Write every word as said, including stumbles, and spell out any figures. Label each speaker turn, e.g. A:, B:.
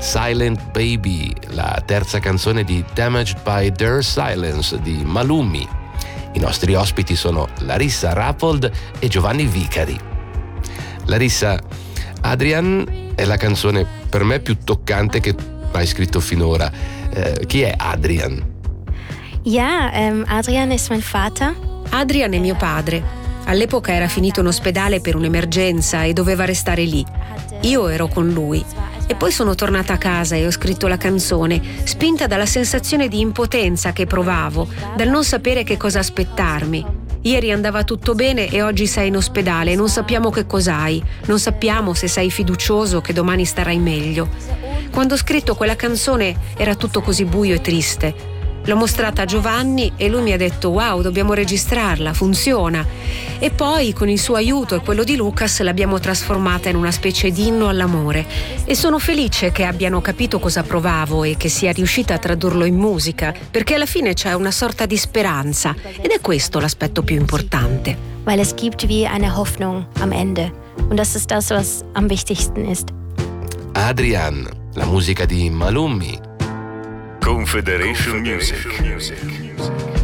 A: Silent Baby, la terza canzone di Damaged by Their Silence di Malumi. I nostri ospiti sono Larissa Rapold e Giovanni Vicari. Larissa, Adrian è la canzone per me più toccante che hai scritto finora. Eh, chi è Adrian?
B: Ja, um, Adrian è mein Vater.
C: Adrian è mio padre. All'epoca era finito in ospedale per un'emergenza e doveva restare lì. Io ero con lui. E poi sono tornata a casa e ho scritto la canzone, spinta dalla sensazione di impotenza che provavo, dal non sapere che cosa aspettarmi. Ieri andava tutto bene e oggi sei in ospedale e non sappiamo che cos'hai, non sappiamo se sei fiducioso che domani starai meglio. Quando ho scritto quella canzone era tutto così buio e triste. L'ho mostrata a Giovanni e lui mi ha detto wow, dobbiamo registrarla, funziona. E poi con il suo aiuto e quello di Lucas l'abbiamo trasformata in una specie di inno all'amore. E sono felice che abbiano capito cosa provavo e che sia riuscita a tradurlo in musica, perché alla fine c'è una sorta di speranza ed è questo l'aspetto più importante.
B: Weil es gibt wie eine Hoffnung am Ende. Und das ist das, was am wichtigsten ist.
A: Adrian, la musica di Malumi.
D: Confederation Music.